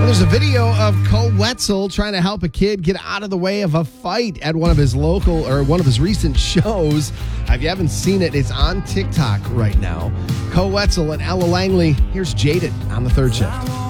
There's a video of Cole Wetzel trying to help a kid get out of the way of a fight at one of his recent shows. If you haven't seen it, it's on TikTok right now. Cole Wetzel and Ella Langley. Here's Jaded on the Third Shift.